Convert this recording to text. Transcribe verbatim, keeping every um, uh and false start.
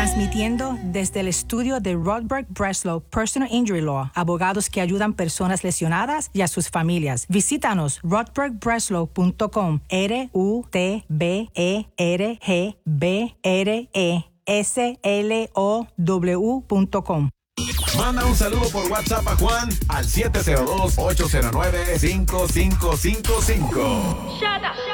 Transmitiendo desde el estudio de Rodberg Breslow Personal Injury Law, abogados que ayudan personas lesionadas y a sus familias. Visítanos rodberg breslow punto com, R U T B E R G B R E S L O W punto com. Manda un saludo por WhatsApp a Juan al siete cero dos, ocho cero nueve, cinco cinco cinco cinco. Shut up.